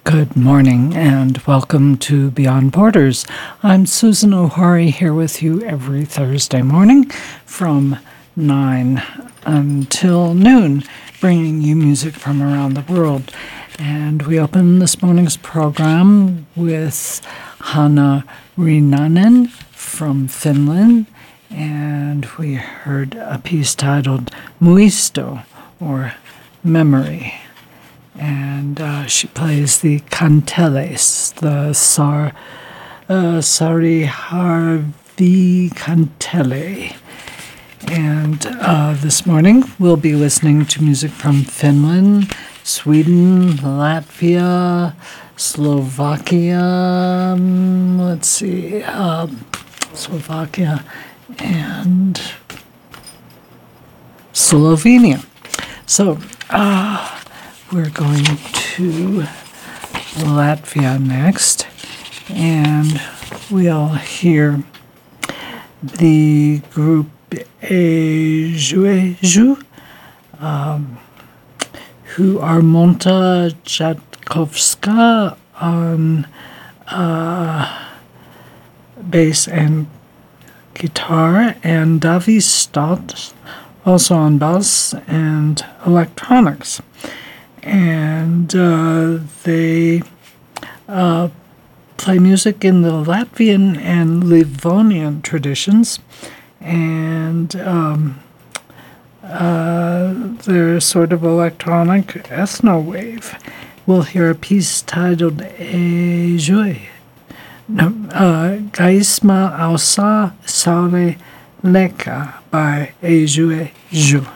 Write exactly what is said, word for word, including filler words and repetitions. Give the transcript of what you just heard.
Good morning and welcome to Beyond Borders. I'm Susan O'Hari here with you every Thursday morning from nine until noon, bringing you music from around the world. And we open this morning's program with Hanna Rinanen from Finland, and we heard a piece titled Muisto, or Memory. And uh, she plays the kanteles, the sar, uh, Sariharvi kantele. And uh, this morning we'll be listening to music from Finland, Sweden, Latvia, Slovakia, um, let's see, um, Slovakia, and Slovenia. So, uh, we're going to Latvia next, and we'll hear the group Ejueju, um, who are Monta Jatkovska on uh, bass and guitar, and Davi Stott also on bass and electronics. And uh, they uh, play music in the Latvian and Livonian traditions, and um, uh, they're sort of electronic ethno-wave. We'll hear a piece titled Ejue, no, uh, Gaisma Ausa Saule Leka by Ejue Ju.